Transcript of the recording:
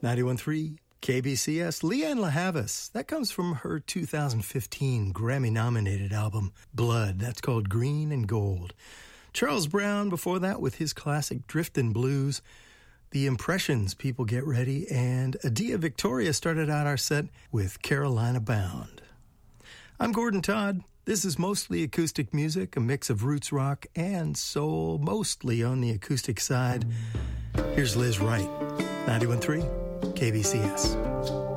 91.3 KBCS, Leanne LaHavis. That comes from her 2015 Grammy-nominated album, Blood. That's called Green and Gold. Charles Brown before that with his classic Driftin' Blues. The Impressions, People Get Ready. And Adia Victoria started out our set with Carolina Bound. I'm Gordon Todd. This is mostly acoustic music, a mix of roots rock and soul, mostly on the acoustic side. Here's Liz Wright, 91.3 KBCS.